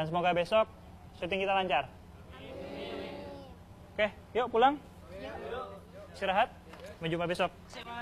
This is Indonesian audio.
Dan semoga besok syuting kita lancar. Oke, yuk pulang. Istirahat. Sampai jumpa besok.